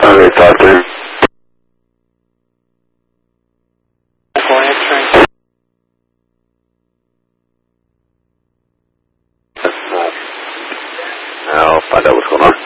They talked to him. I'll find out what's going on.